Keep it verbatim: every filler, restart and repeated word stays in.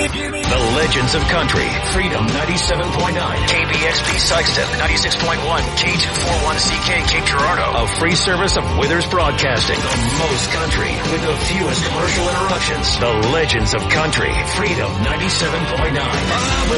The Legends of Country, Freedom ninety-seven point nine, K B X P Sikeston ninety-six point one, K two forty-one C K Cape Girardeau, a free service of Withers Broadcasting. The most country with the fewest commercial interruptions. The Legends of Country, Freedom ninety-seven point nine.